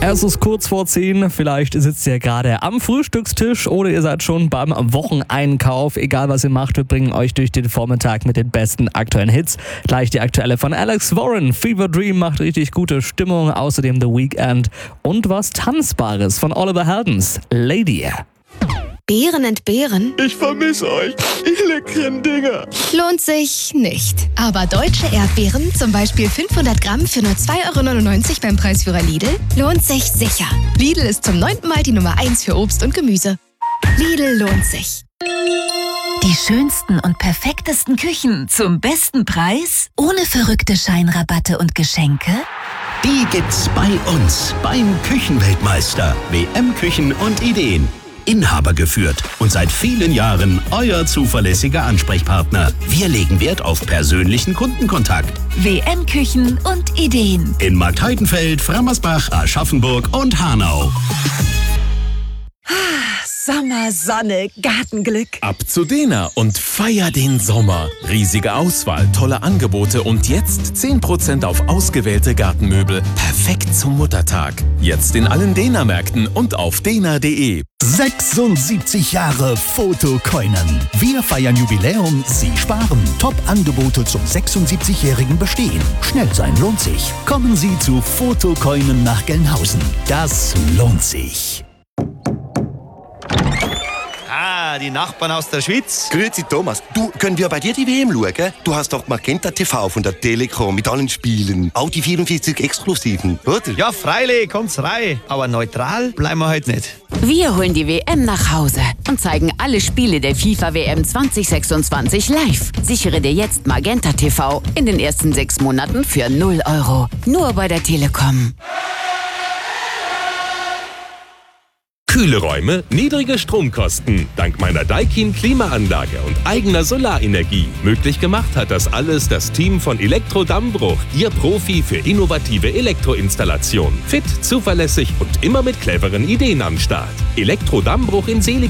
Es ist kurz vor 10, vielleicht sitzt ihr gerade am Frühstückstisch oder ihr seid schon beim Wocheneinkauf. Egal was ihr macht, wir bringen euch durch den Vormittag mit den besten aktuellen Hits. Gleich die aktuelle von Alex Warren, Fever Dream macht richtig gute Stimmung, außerdem The Weeknd und was Tanzbares von Oliver Heldens, Lady. Beeren entbehren? Ich vermisse euch, ihr leckeren Dinger. Lohnt sich nicht. Aber deutsche Erdbeeren, zum Beispiel 500 Gramm für nur 2,99 € beim Preisführer Lidl, lohnt sich sicher. Lidl ist zum 9. Mal die Nummer 1 für Obst und Gemüse. Lidl lohnt sich. Die schönsten und perfektesten Küchen zum besten Preis? Ohne verrückte Scheinrabatte und Geschenke? Die gibt's bei uns, beim Küchenweltmeister. WM Küchen und Ideen. Inhaber geführt und seit vielen Jahren euer zuverlässiger Ansprechpartner. Wir legen Wert auf persönlichen Kundenkontakt. WM Küchen und Ideen. In Marktheidenfeld, Frammersbach, Aschaffenburg und Hanau. Sommer, Sonne, Gartenglück. Ab zu Dena und feier den Sommer. Riesige Auswahl, tolle Angebote und jetzt 10% auf ausgewählte Gartenmöbel. Perfekt zum Muttertag. Jetzt in allen Dena-Märkten und auf dena.de. 76 Jahre Fotokoinen. Wir feiern Jubiläum, Sie sparen. Top-Angebote zum 76-jährigen Bestehen. Schnell sein lohnt sich. Kommen Sie zu Fotokoinen nach Gelnhausen. Das lohnt sich. Ah, die Nachbarn aus der Schweiz. Grüezi Thomas. Du, können wir bei dir die WM schauen? Du hast doch Magenta TV von der Telekom mit allen Spielen. Auch die 44 Exklusiven, oder? Ja, freilich, kommt's rein. Aber neutral bleiben wir heute nicht. Wir holen die WM nach Hause und zeigen alle Spiele der FIFA-WM 2026 live. Sichere dir jetzt Magenta TV in den ersten 6 Monaten für 0 €. Nur bei der Telekom. Kühle Räume, niedrige Stromkosten. Dank meiner Daikin Klimaanlage und eigener Solarenergie. Möglich gemacht hat das alles das Team von Elektro Dammbruch, Ihr Profi für innovative Elektroinstallation. Fit, zuverlässig und immer mit cleveren Ideen am Start. Elektro Dammbruch in Selig